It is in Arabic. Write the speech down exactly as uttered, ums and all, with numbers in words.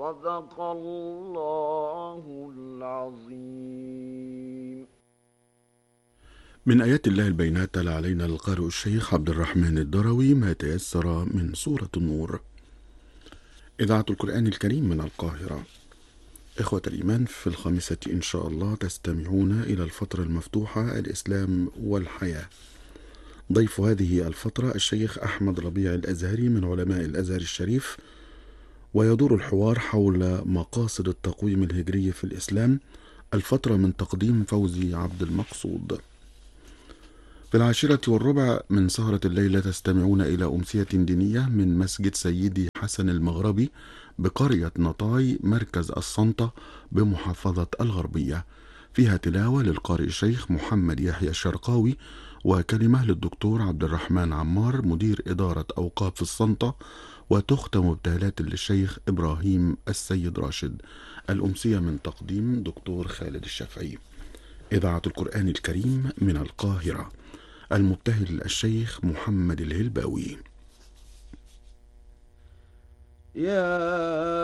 صدق الله العظيم. من آيات الله البينات تلا علينا القارئ الشيخ عبد الرحمن الدروي ما تيسر من سورة النور. إذاعة القرآن الكريم من القاهرة. إخوة الإيمان، في الخامسة إن شاء الله تستمعون إلى الفترة المفتوحة الإسلام والحياة. ضيف هذه الفترة الشيخ أحمد ربيع الأزهري من علماء الأزهر الشريف، ويدور الحوار حول مقاصد التقويم الهجري في الإسلام. الفترة من تقديم فوزي عبد المقصود. في العاشرة والربع من سهرة الليلة تستمعون إلى أمسية دينية من مسجد سيدي حسن المغربي بقرية نطاي مركز السنطة بمحافظة الغربية، فيها تلاوة للقارئ الشيخ محمد يحيى الشرقاوي، وكلمة للدكتور عبد الرحمن عمار مدير إدارة أوقاف السنطة، وتختم بتهلات للشيخ إبراهيم السيد راشد. الأمسية من تقديم دكتور خالد الشافعي. إذاعة القرآن الكريم من القاهرة. المبتهل الشيخ محمد الهلباوي. يا